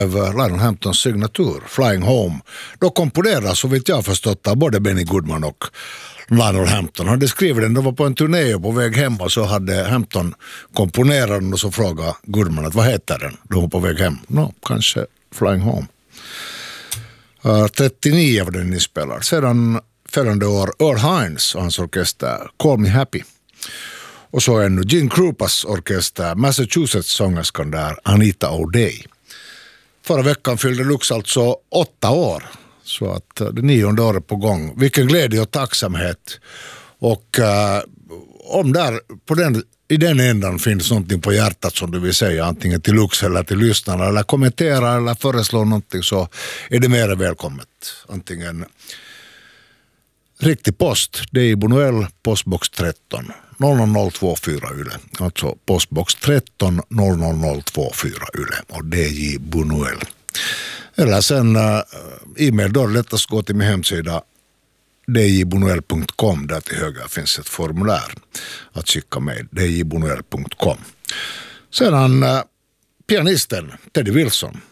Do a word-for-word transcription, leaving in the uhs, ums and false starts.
över Lionel Hamptons signatur, Flying Home. Då komponerar, så vitt jag förstått, av både Benny Goodman och Lionel Hampton. Han hade skrivit den, de var på en turné och på väg hem, och så hade Hampton komponerat den, och så frågade Goodman att vad heter den? De var på väg hem. Nå, kanske Flying Home. Uh, trettionio var den inspelad. Sedan följande år Earl Hines och hans orkester Call Me Happy. Och så ännu Gene Krupas orkester, Massachusetts-sångerskan där, Anita O'Day. Förra veckan fyllde Lux alltså åtta år. Så att det nionde året på gång. Vilken glädje och tacksamhet. Och uh, om där på den, i den ändan finns någonting på hjärtat som du vill säga, antingen till Lux eller till lyssnarna, eller kommentera eller föreslå någonting, så är det mer välkommet. Antingen riktig post, det är Bunuel, postbox tretton noll noll noll två fyra Yle. Alltså postbox tretton noll noll noll två fyra Yle, och D J Bunuel. Eller sen uh, e-mail, då lättast gå till min hemsida d j bunuel punkt com. Där till höger finns ett formulär att skicka med, d j bunuel punkt com. Sedan uh, pianisten Teddy Wilson.